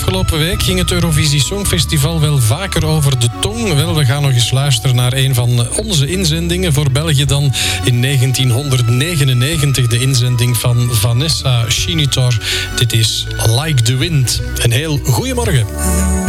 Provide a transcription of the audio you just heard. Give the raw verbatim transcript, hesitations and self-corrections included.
afgelopen week ging het Eurovisie Songfestival wel vaker over de tong. Wel, we gaan nog eens luisteren naar een van onze inzendingen. Voor België dan in negentienhonderdnegenennegentig de inzending van Vanessa Chinitor. Dit is Like the Wind. Een heel goeiemorgen.